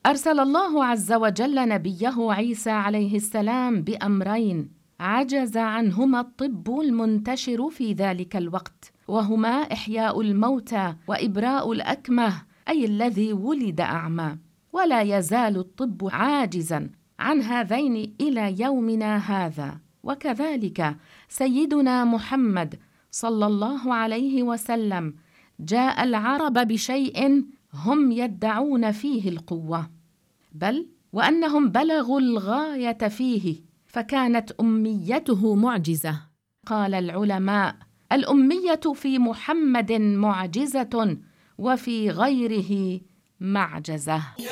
أرسل الله عز وجل نبيه عيسى عليه السلام بأمرين عجز عنهما الطب المنتشر في ذلك الوقت، وهما إحياء الموتى وإبراء الأكمه، أي الذي ولد أعمى. ولا يزال الطب عاجزا عن هذين إلى يومنا هذا. وكذلك سيدنا محمد صلى الله عليه وسلم جاء العرب بشيء هم يدعون فيه القوة، بل وأنهم بلغوا الغاية فيه، فكانت أميته معجزة. قال العلماء: الأمية في محمد معجزة وفي غيره معجزة.